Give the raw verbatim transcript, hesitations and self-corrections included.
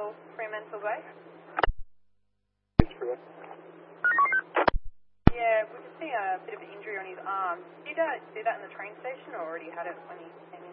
Hospital, Fremantle Bay. Yeah, we could see a bit of an injury on his arm. Did you uh, do that in the train station or already had it when he came in?